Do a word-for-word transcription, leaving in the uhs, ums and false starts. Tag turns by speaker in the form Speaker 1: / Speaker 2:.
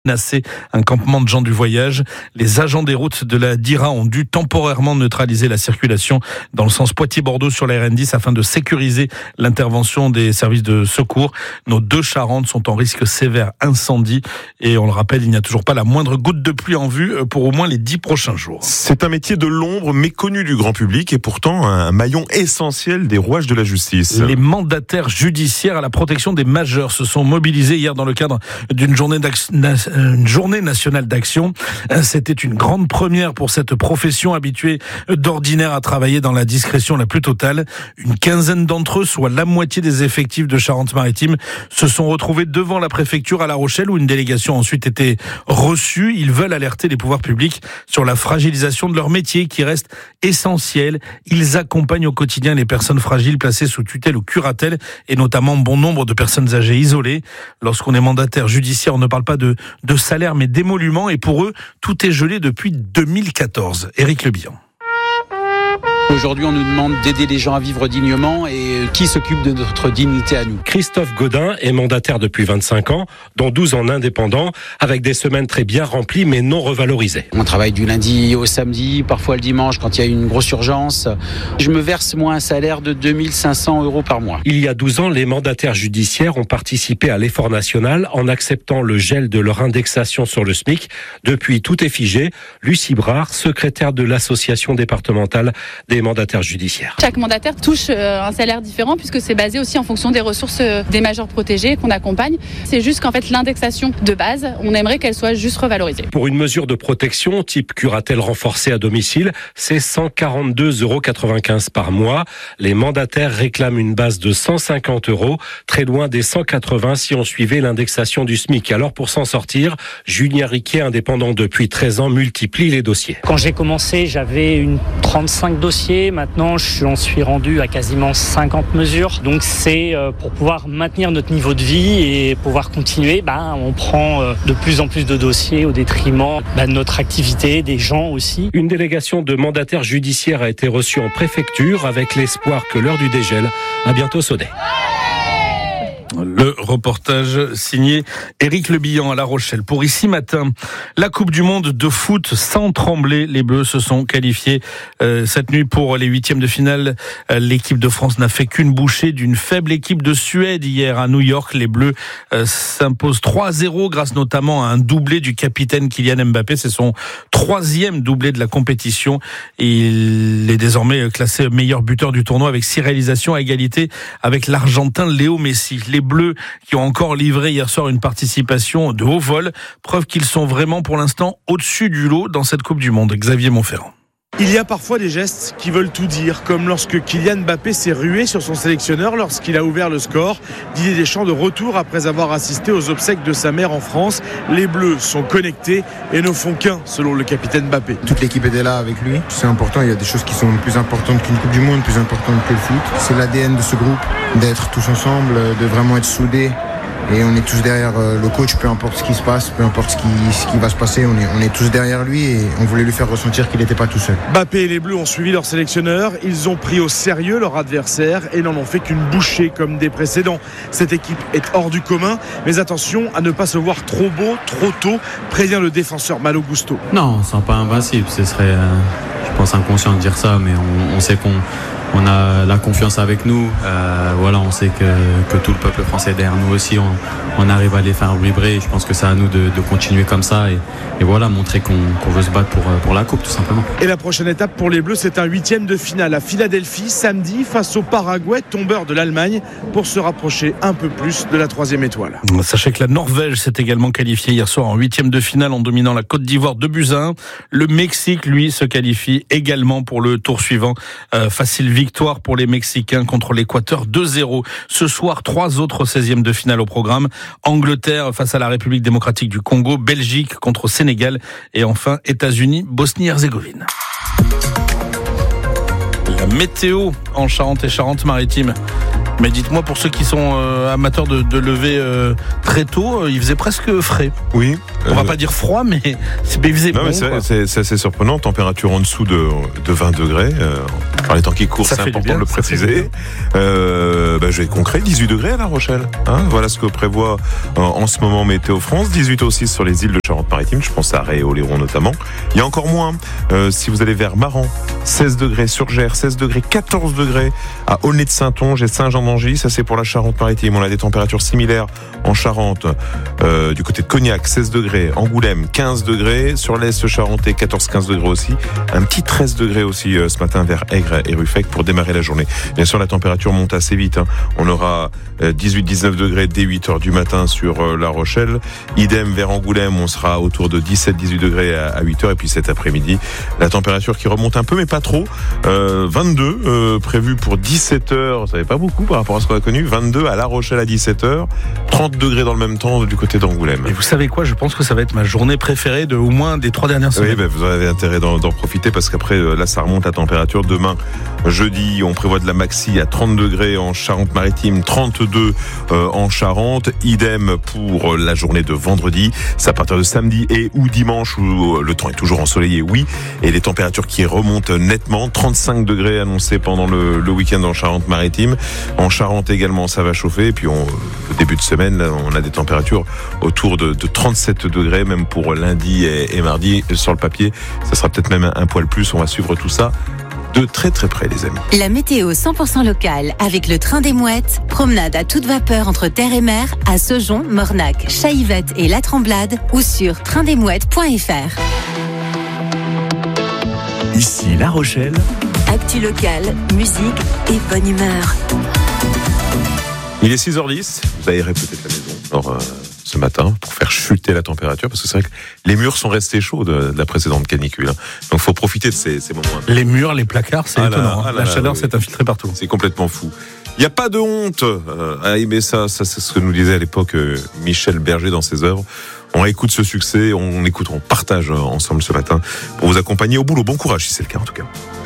Speaker 1: menacé un campement de gens du voyage. Les agents des routes de la D I R A ont dû temporairement neutraliser la circulation dans le sens Poitiers-Bordeaux sur la R N dix afin de sécuriser l'intervention des services de secours. Nos deux Charentes sont en risque sévère incendie et on le rappelle, il n'y a toujours pas la moindre goutte de pluie en vue pour au moins les dix prochains jours.
Speaker 2: C'est un métier de l'ombre méconnu du grand public et pourtant un maillon essentiel des rouages de la justice.
Speaker 1: Les mandataires judiciaires à la protection des majeurs se sont mobilisés hier dans le cadre d'une journée d'action. Une journée nationale d'action. C'était une grande première pour cette profession habituée d'ordinaire à travailler dans la discrétion la plus totale. Une quinzaine d'entre eux, soit la moitié des effectifs de Charente-Maritime, se sont retrouvés devant la préfecture à La Rochelle où une délégation a ensuite été reçue. Ils veulent alerter les pouvoirs publics sur la fragilisation de leur métier qui reste essentiel. Ils accompagnent au quotidien les personnes fragiles placées sous tutelle ou curatelle et notamment bon nombre de personnes âgées isolées. Lorsqu'on est mandataire judiciaire, on ne parle pas de de salaire mais d'émoluments et pour eux, tout est gelé depuis deux mille quatorze. Éric Lebihan.
Speaker 3: Aujourd'hui, on nous demande d'aider les gens à vivre dignement et qui s'occupe de notre dignité à nous?
Speaker 4: Christophe Godin est mandataire depuis vingt-cinq ans, dont douze en indépendant, avec des semaines très bien remplies mais non revalorisées.
Speaker 3: On travaille du lundi au samedi, parfois le dimanche quand il y a une grosse urgence. Je me verse moi un salaire de deux mille cinq cents euros par mois.
Speaker 4: Il y a douze ans, les mandataires judiciaires ont participé à l'effort national en acceptant le gel de leur indexation sur le SMIC. Depuis, tout est figé. Lucie Brard, secrétaire de l'association départementale des mandataires judiciaires.
Speaker 5: Chaque mandataire touche un salaire différent puisque c'est basé aussi en fonction des ressources des majeurs protégés qu'on accompagne. C'est juste qu'en fait l'indexation de base, on aimerait qu'elle soit juste revalorisée.
Speaker 4: Pour une mesure de protection type curatelle renforcée à domicile, c'est cent quarante-deux euros quatre-vingt-quinze par mois. Les mandataires réclament une base de cent cinquante euros, très loin des cent quatre-vingts si on suivait l'indexation du SMIC. Alors pour s'en sortir, Julien Riquet, indépendant depuis treize ans, multiplie les dossiers.
Speaker 6: Quand j'ai commencé, j'avais une trente-cinq dossiers. Maintenant, j'en suis rendu à quasiment cinquante mesures. Donc, c'est pour pouvoir maintenir notre niveau de vie et pouvoir continuer. Bah, on prend de plus en plus de dossiers au détriment bah, de notre activité, des gens aussi.
Speaker 4: Une délégation de mandataires judiciaires a été reçue en préfecture avec l'espoir que l'heure du dégel a bientôt sonné.
Speaker 1: Le reportage signé Éric Lebihan à La Rochelle. Pour ici matin, la Coupe du Monde de foot sans trembler. Les Bleus se sont qualifiés euh, cette nuit pour les huitièmes de finale. Euh, l'équipe de France n'a fait qu'une bouchée d'une faible équipe de Suède hier à New York. Les Bleus euh, s'imposent trois à zéro grâce notamment à un doublé du capitaine Kylian Mbappé. C'est son troisième doublé de la compétition. Il est désormais classé meilleur buteur du tournoi avec six réalisations à égalité avec l'Argentin Léo Messi. Les Bleus qui ont encore livré hier soir une participation de haut vol, preuve qu'ils sont vraiment pour l'instant au-dessus du lot dans cette Coupe du Monde. Xavier Monferrand.
Speaker 7: Il y a parfois des gestes qui veulent tout dire, comme lorsque Kylian Mbappé s'est rué sur son sélectionneur lorsqu'il a ouvert le score. Didier Deschamps de retour après avoir assisté aux obsèques de sa mère en France. Les Bleus sont connectés et ne font qu'un, selon le capitaine Mbappé.
Speaker 8: Toute l'équipe était là avec lui. C'est important, il y a des choses qui sont plus importantes qu'une Coupe du Monde, plus importantes que le foot. C'est l'A D N de ce groupe, d'être tous ensemble, de vraiment être soudés. Et on est tous derrière le coach, peu importe ce qui se passe, peu importe ce qui, ce qui va se passer, on est, on est tous derrière lui et on voulait lui faire ressentir qu'il n'était pas tout seul.
Speaker 7: Mbappé et les Bleus ont suivi leur sélectionneur, ils ont pris au sérieux leur adversaire et n'en ont fait qu'une bouchée comme des précédents. Cette équipe est hors du commun, mais attention à ne pas se voir trop beau, trop tôt, prévient le défenseur Malo Gusto.
Speaker 9: Non, on ne sent pas invincible, ce serait, euh, je pense, inconscient de dire ça, mais on, on sait qu'on On a la confiance avec nous, euh, voilà, on sait que, que tout le peuple français est derrière nous aussi, on, on arrive à les faire vibrer. Je pense que c'est à nous de, de continuer comme ça et, et voilà, montrer qu'on, qu'on veut se battre pour, pour la coupe tout simplement.
Speaker 7: Et la prochaine étape pour les Bleus, c'est un huitième de finale à Philadelphie samedi face au Paraguay, tombeur de l'Allemagne, pour se rapprocher un peu plus de la troisième étoile.
Speaker 1: Sachez que la Norvège s'est également qualifiée hier soir en huitième de finale en dominant la Côte d'Ivoire de buts à un. Le Mexique, lui, se qualifie également pour le tour suivant. Euh, facile victoire pour les Mexicains contre l'Équateur deux zéro. Ce soir, trois autres seizièmes de finale au programme. Angleterre face à la République démocratique du Congo, Belgique contre Sénégal et enfin États-Unis, Bosnie-Herzégovine. La météo en Charente et Charente-Maritime. Mais dites-moi, pour ceux qui sont euh, amateurs de, de lever euh, très tôt, euh, il faisait presque frais.
Speaker 2: Oui,
Speaker 1: on va pas dire froid, mais il faisait
Speaker 2: non,
Speaker 1: bon.
Speaker 2: Mais c'est, c'est, c'est assez surprenant. Température en dessous de, de vingt degrés. Euh, par les temps qui courent,
Speaker 1: ça
Speaker 2: c'est important
Speaker 1: bien,
Speaker 2: de le préciser. Euh, bah, je vais être concret, dix-huit degrés à La Rochelle. Hein, voilà ce que prévoit euh, en ce moment Météo France. dix-huit aussi sur les îles de Charente-Maritime. Je pense à Ré et Oléron notamment. Il y a encore moins euh, si vous allez vers Maran. seize degrés sur Gers, seize degrés, quatorze degrés à Aulnay-de-Saintonge et Saint-Jean-d'Angely. Ça, c'est pour la Charente-Maritime. On a des températures similaires en Charente, euh, du côté de Cognac, seize degrés. Angoulême, quinze degrés. Sur l'Est charentais, quatorze quinze degrés aussi. Un petit treize degrés aussi euh, ce matin vers Aigres et Ruffec pour démarrer la journée. Bien sûr, la température monte assez vite. Hein. On aura euh, dix-huit dix-neuf degrés dès huit heures du matin sur euh, La Rochelle. Idem vers Angoulême, on sera autour de dix-sept dix-huit degrés à, à huit heures. Et puis cet après-midi, la température qui remonte un peu, mais pas trop. Euh, vingt-deux euh, prévu pour dix-sept heures. Ça n'est pas beaucoup par rapport à ce qu'on a connu. vingt-deux à La Rochelle à dix-sept heures. trente degrés dans le même temps du côté d'Angoulême.
Speaker 1: Et vous savez quoi? Je pense que ça va être ma journée préférée de au moins des trois dernières semaines.
Speaker 2: Oui, ben, vous avez intérêt d'en, d'en profiter parce qu'après, là, ça remonte la température. Demain, jeudi, on prévoit de la maxi à trente degrés en Charente-Maritime, trente-deux euh, en Charente. Idem pour la journée de vendredi. C'est à partir de samedi et ou dimanche où le temps est toujours ensoleillé, oui. Et les températures qui remontent nettement. trente-cinq degrés annoncés pendant le, le week-end en Charente-Maritime. En Charente également, ça va chauffer. Et puis, on, au début de semaine, là, on a des températures autour de, de trente-sept degrés, même pour lundi et, et mardi. Sur le papier, ça sera peut-être même un, un poil plus. On va suivre tout ça de très très près, les amis.
Speaker 10: La météo cent pour cent locale avec le train des Mouettes. Promenade à toute vapeur entre terre et mer à Saujon, Mornac, Chaillevette et La Tremblade ou sur train des mouettes point f r.
Speaker 11: Ici La Rochelle.
Speaker 10: Actu locale, musique et bonne humeur.
Speaker 2: Il est six heures dix. Vous aérez peut-être la maison. Alors, euh, ce matin pour faire chuter la température parce que c'est vrai que les murs sont restés chauds de, de la précédente canicule. Hein. Donc il faut profiter de ces, ces moments.
Speaker 1: Les murs, les placards, c'est ah étonnant. Là, ah là, la chaleur oui. s'est infiltrée partout.
Speaker 2: C'est complètement fou. Il n'y a pas de honte euh, à aimer ça. Ça, c'est ce que nous disait à l'époque euh, Michel Berger dans ses œuvres. On écoute ce succès, on écoute, on partage ensemble ce matin pour vous accompagner au boulot. Bon courage si c'est le cas en tout cas.